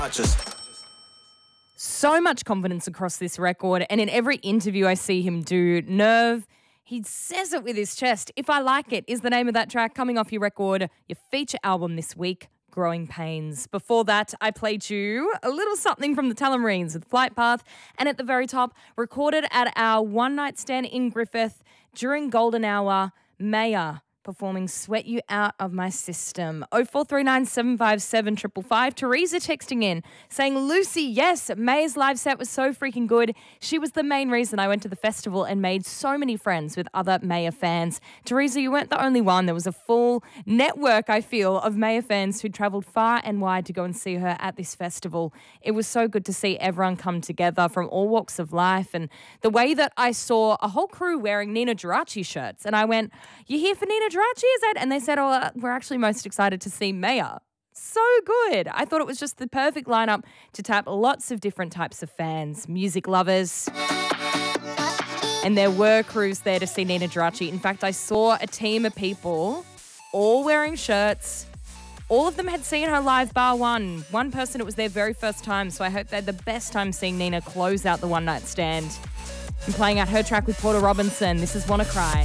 So much confidence across this record, and in every interview I see him do, Nerve, he says it with his chest. If I Like It is the name of that track coming off your record, your feature album this week, Growing Pains. Before that, I played you a little something from the Talamarines with Flight Path, and at the very top, recorded at our one night stand in Griffith during Golden Hour, Maya performing Sweat You Out of My System. 0439 757 555. Teresa texting in saying, Lucy, yes, Maya's live set was so freaking good. She was the main reason I went to the festival and made so many friends with other Maya fans. Teresa, you weren't the only one. There was a full network, I feel, of Maya fans who travelled far and wide to go and see her at this festival. It was so good to see everyone come together from all walks of life, and the way that I saw a whole crew wearing Nina Geraci shirts, and I went, you here for Nina Geraci, is that? And they said, we're actually most excited to see Maya. So good. I thought it was just the perfect lineup to tap lots of different types of fans, music lovers. And there were crews there to see Nina Geraci. In fact, I saw a team of people all wearing shirts. All of them had seen her live bar one. One person, it was their very first time, so I hope they had the best time seeing Nina close out the one night stand. And playing out her track with Porter Robinson, this is Wanna Cry.